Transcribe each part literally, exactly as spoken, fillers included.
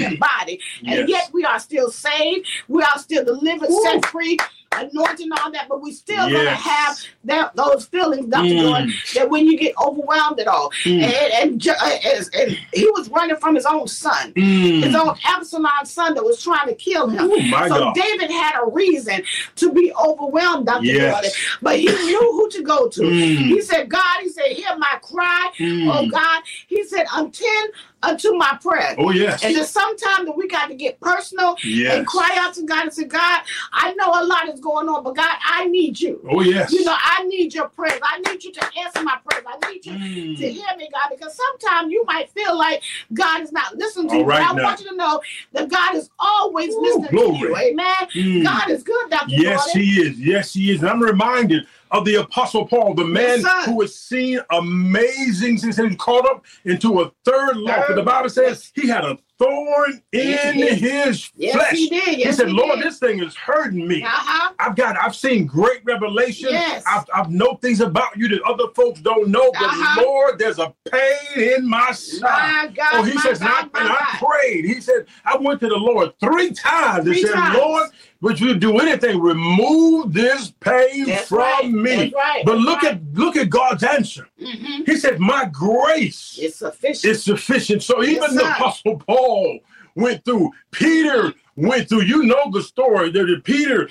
body, and yes. yet we are still saved. We are still delivered, Ooh. set free, anointing, all that, but we still yes. gonna have that those feelings, Doctor Mm. Jordan, that when you get overwhelmed at all. Mm. And, and, and, and he was running from his own son, mm. his own Absalom's son that was trying to kill him. Ooh, my so God. David had a reason to be overwhelmed, Doctor Yes. Jordan, but he knew who to go to. Mm. He said, God, he said, hear my cry, mm. oh God. He said, attend unto my prayer. Oh, yes. And then sometimes that we got to get personal yes. and cry out to God and say, God, I know a lot is going on, but God, I need you. Oh, yes. You know, I need your prayers. I need you to answer my prayers. I need you mm. to hear me, God, because sometimes you might feel like God is not listening to All you. right but I now. want you to know that God is always Ooh, listening glory. to you. Amen. Mm. God is good, Doctor Yes, Jordan. he is. Yes, he is. And I'm reminded of the Apostle Paul, the man yes, who has seen amazing things. He was caught up into a third law. For the Bible says he had a thorn in yes, his yes, flesh. He, did. Yes, he said, he Lord, did. this thing is hurting me. Uh-huh. I've got, I've seen great revelation. Yes. I've, I've know things about you that other folks don't know. But uh-huh. Lord, there's a pain in my side. My God, oh, he my says, God, and, I, my and God. I prayed. He said, I went to the Lord three times three and said, times. Lord, would you do anything? Remove this pain That's from right. me. That's right. But That's look right. at look at God's answer. Mm-hmm. He said, my grace is sufficient. is sufficient. So even yes, the Apostle Paul went through. Peter went through. You know the story that Peter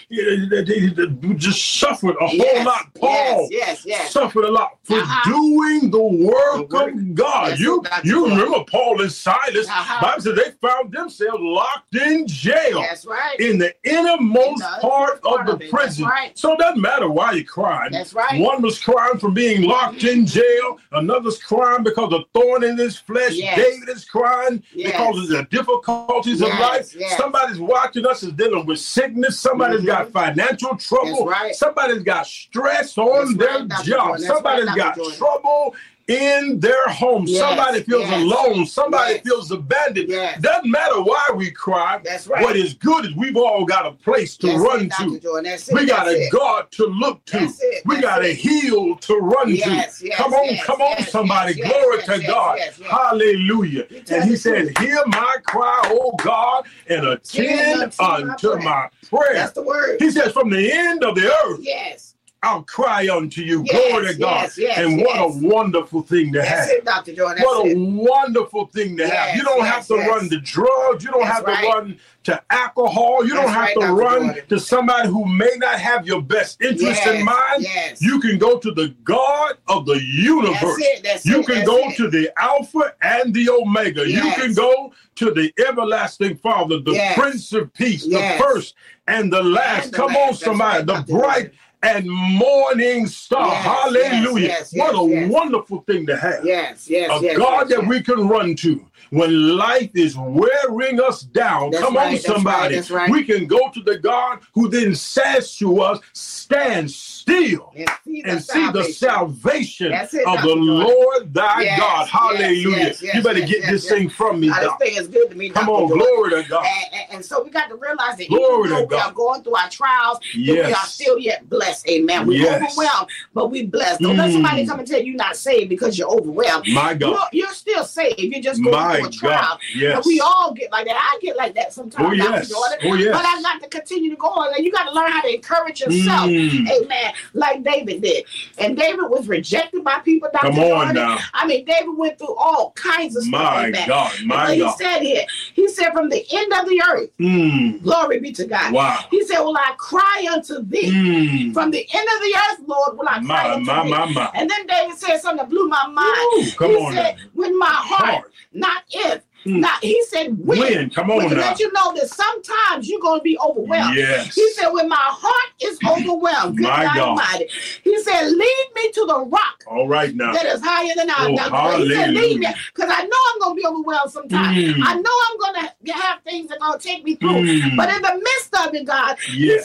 just suffered a yes, whole lot. Paul yes, yes, yes. suffered a lot for uh-huh. doing the work, the work. of God. Yes, you you remember Paul and Silas. Uh-huh. Bible said they found themselves locked in jail. That's right. In the innermost in the part, part of the of it. prison. Right. So it doesn't matter why you're crying. That's right. One was crying from being locked in jail. Another's crying because of thorn in his flesh. Yes. David is crying yes. because of the difficulties yes. of life. Yes. Somebody's watching us is dealing with sickness. Somebody's mm-hmm. got financial trouble. Right. Somebody's got stress on That's their right, job. Somebody's right, got trouble in their home. Yes, Somebody feels yes, alone. Somebody yes, feels abandoned. Yes. Doesn't matter why we cry. That's right. What is good is we've all got a place to That's run it, to. That's it, we got that's a it. God to look to. That's it, we that's got it. a heel to run yes, to. Yes, come on, yes, come on, yes, somebody. Yes, Glory yes, to yes, God. Yes, yes. Hallelujah. And he said, hear my cry, O God, and attend unto, unto my, my prayer. That's the word. He says, from the end of the earth. Yes. I'll cry unto you. Yes, Glory to God. yes, yes, and what yes. a wonderful thing to That's have. it, Doctor Jordan. That's what a it. wonderful thing to yes, have. You don't yes, have to yes. run to drugs. You don't That's have right. to run to alcohol. You That's don't have right, to Doctor run Jordan. to somebody who may not have your best interest yes, in mind. Yes. You can go to the God of the universe. That's it, that's you it, can that's go it. to the Alpha and the Omega. Yes. You can go to the everlasting Father, the yes. Prince of Peace, yes. the first and the last. And the Come last. on, That's somebody. right, the Doctor bright Jordan. and morning star. Yes, Hallelujah. yes, yes, what a yes. wonderful thing to have. Yes, yes, a yes, God yes, that yes. we can run to when life is wearing us down. That's Come right, on, that's somebody. right, that's right. We can go to the God who then says to us, stand still and see the and see the salvation it, of the Doctor Lord thy yes, God. Hallelujah. Yes, yes, you better yes, get yes, this yes. thing from me, now, Doc. This thing is good to me, Come Doctor on, Jordan. glory to God. And, and, and so we got to realize that glory even though to we God. are going through our trials, yes. that we are still yet blessed. Amen. We're yes. overwhelmed, but we blessed. Don't mm. let somebody come and tell you you're not saved because you're overwhelmed. My God. You're, you're still saved. You're just going My through a trial. God. Yes. And we all get like that. I get like that sometimes, oh, Doctor yes. Jordan. Oh, yes. But I got to continue to go on. And you got to learn how to encourage yourself. Mm. Amen. Like David did. And David was rejected by people, Doctor Come on Jordan. now. I mean, David went through all kinds of stuff. My Amen. God. My but God. he said here, he said, from the end of the earth, mm. glory be to God. Wow. He said, will I cry unto thee? Mm. From the end of the earth, Lord, will I cry my, unto my, thee? My, my. And then David said something that blew my mind. Ooh, come he on said, now. when my heart, heart. not if. Mm. Not, he said, when. When? Come on to now. let you know that sometimes you're going to be overwhelmed. Yes. He said, when my heart is overwhelmed, good my God God. Almighty. He said, lead me to the rock. All right now. That is higher than I. Oh, he said, lead me. Because I know I'm going to be overwhelmed sometimes. Mm. I know I'm going to have things that are going to take me through. Mm. But in the midst of it, God, yes. he said,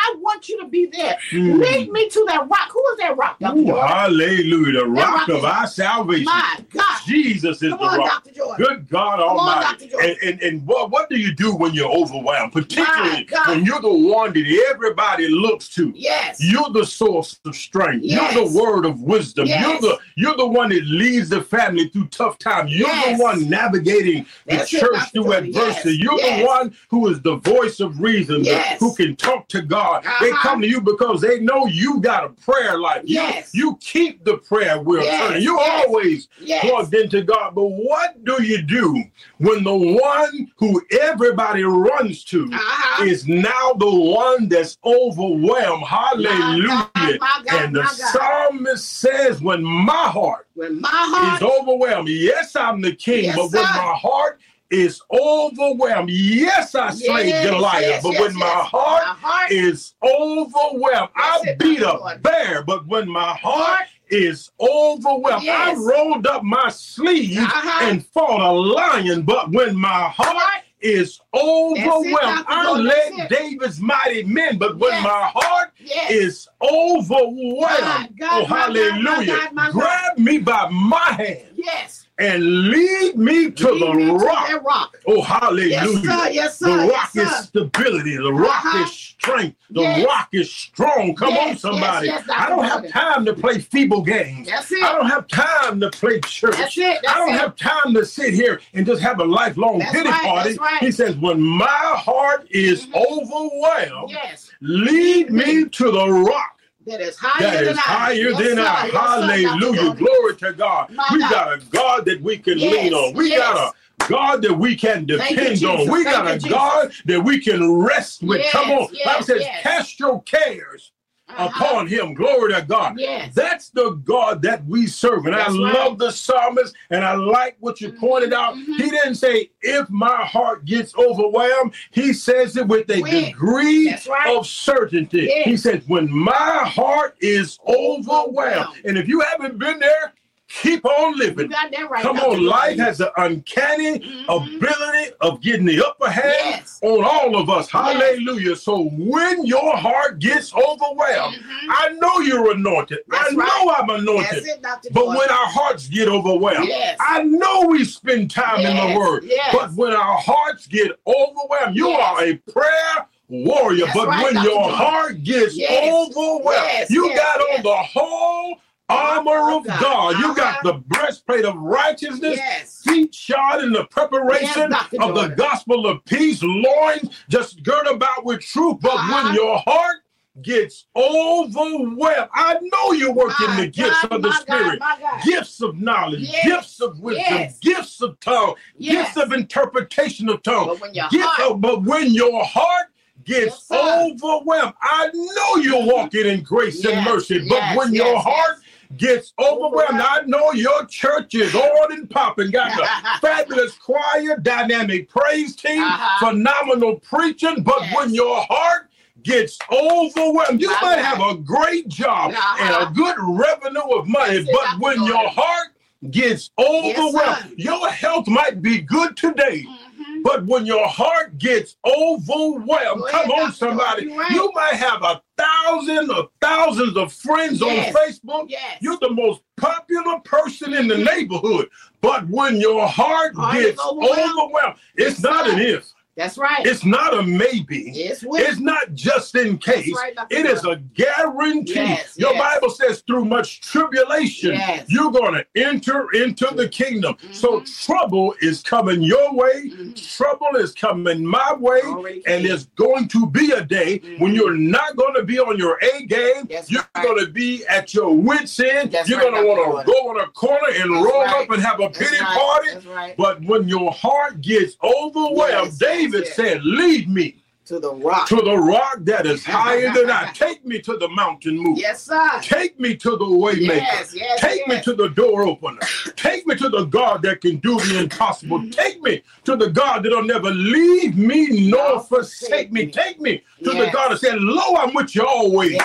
I want you to be there. Mm. Lead me to that rock. Who is that rock, Doctor Ooh, Jordan? Hallelujah. The rock, rock of is, our salvation. My God. Jesus is Come the on, rock. Doctor Jordan. Good God Almighty. On, and and, and what, what do you do when you're overwhelmed? Particularly when you're the one that everybody looks to. Yes. You're the source of strength. Yes. You're the word of wisdom. Yes. You're the you're the one that leads the family through tough times. You're yes. the one navigating the That's church it, through adversity. Yes. You're yes. the one who is the voice of reason, yes. the, who can talk to God. Uh-huh. They come to you because they know you got a prayer life. Yes. You, you keep the prayer wheel yes. turning. You're yes. always yes. plugged into God. But what do you do when the one who everybody runs to uh-huh. is now the one that's overwhelmed? Hallelujah. My God, my God, and the my God. psalmist says, when my heart, when my heart is overwhelmed, yes, I'm the king, yes, but when sir. my heart is overwhelmed, yes, I slayed yes, Goliath, yes, but yes, when yes. my, heart my heart is overwhelmed, I it, beat a Lord. bear, but when my heart is overwhelmed, yes. I rolled up my sleeves uh-huh. and fought a lion, but when my heart heart is overwhelmed, it, I led David's mighty men, but when yes. my heart yes. is overwhelmed, my God, oh hallelujah, my God, my God. grab me by my hand. Yes. And lead me to lead the me rock. To rock. Oh, hallelujah. Yes, sir. Yes, sir. The rock yes, is sir. stability. The rock uh-huh. is strength. The yes. rock is strong. Come yes, on, somebody. Yes, yes, I don't have time to play feeble games. That's it. I don't have time to play church. That's it. That's I don't it. have time to sit here and just have a lifelong That's pity right. party. That's right. He says, when my heart is mm-hmm. overwhelmed, yes. lead me to the rock. That is higher that than is higher yes, than sir. I. Yes, hallelujah. Sir, Glory to God. My we God. got a God that we can yes. lean on. We yes. got a God that we can depend you, on. We Thank got you, a Jesus. God that we can rest with. Yes, Come on. yes, Bible says, yes. cast your cares uh-huh. upon him. Glory to God. Yes. That's the God that we serve. And That's I right. love the psalmist, and I like what you mm-hmm. pointed out. Mm-hmm. He didn't say, if my heart gets overwhelmed. He says it with a when? degree right. of certainty. Yes. He said, when my heart is overwhelmed. overwhelmed. And if you haven't been there, keep on living. You got that right. Come on, life has an uncanny mm-hmm. ability of getting the upper hand yes. on all of us. Yes. Hallelujah. So when your heart gets overwhelmed, mm-hmm. I know you're anointed. That's I right. know I'm anointed. That's it, Doctor But Jordan. when our hearts get overwhelmed, yes. I know we spend time yes. in the Word. Yes. But when our hearts get overwhelmed, you yes. are a prayer warrior. That's but right, when Doctor your Jordan. heart gets yes. overwhelmed, yes. you yes. got yes. on the whole armor of God. God. You got uh-huh. the breastplate of righteousness, yes. feet shod in the preparation yes, of the gospel of peace, loins just girt about with truth. But uh-huh. when your heart gets overwhelmed, I know you're working my the gifts God, of the my Spirit, God, God. gifts of knowledge, yes. gifts of wisdom, yes. gifts of tongue, yes. gifts of interpretation of tongue. But when your gifts heart, of, but when your heart gets yes, overwhelmed, I know you're walking in grace yes. and mercy. But yes. when yes. your heart yes. gets overwhelmed, I know your church is on and popping, got the fabulous choir, dynamic praise team, uh-huh. phenomenal preaching. But yes. when your heart gets overwhelmed, you uh-huh. might have a great job uh-huh. and a good revenue of money, yes, but when your it. heart gets overwhelmed, yes, your health might be good today. Mm-hmm. But when your heart gets overwhelmed, Go come ahead, on, somebody, right. you might have a thousand or thousands of friends yes. on Facebook. Yes. You're the most popular person in the neighborhood. But when your heart, heart gets overwhelmed, overwhelmed it's, it's not an if. That's right. It's not a maybe. It's, it's not just in case. Right, it is a guarantee. Yes, Your yes. Bible says through much tribulation, yes. you're going to enter into the kingdom. Mm-hmm. So trouble is coming your way. Mm-hmm. Trouble is coming my way. And there's going to be a day mm-hmm. when you're not going to be on your A game. That's you're right. going to be at your wit's end. That's you're right, going to want to go in a corner and That's roll right. up and have a That's pity right. party. That's right. But when your heart gets overwhelmed, yes. David yes. said, lead me to the rock. To the rock that is higher than I. Take me to the mountain move. Yes, sir. Take me to the way maker. Yes, yes, Take yes. me to the door opener. Take me to the God that can do the impossible. Mm-hmm. Take me to the God that'll never leave me nor no, forsake me. me. Take me to yes. the God that said, lo, I'm with you always. Yes.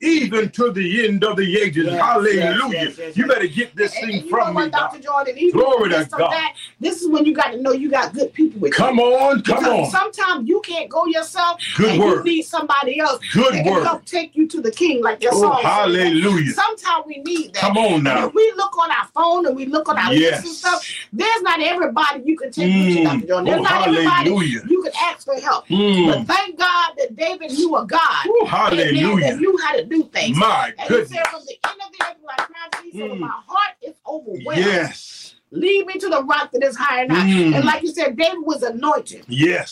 even to the end of the ages. Yes, Hallelujah. yes, yes, yes, you yes. better get this and, thing and from me, Doctor Jordan, even Glory to God. That, this is when you got to know you got good people with come you. on, come because on. Sometimes you can't go yourself. Good and word. You need somebody else Good that word. can help take you to the King, like your Oh, song hallelujah. says. Sometimes we need that. Come on now. And if we look on our phone and we look on our yes. list and stuff, there's not everybody you can take mm. you to, Doctor Jordan. There's oh, not hallelujah. everybody you can ask for help. Mm. But thank God that David knew a God. Oh, hallelujah. That knew how to do things. My and goodness. He said, from the end of the earth, I cried to thee, so mm. my heart is overwhelmed. Yes. Lead me to the rock that is higher now. Mm. And like you said, David was anointed. Yes.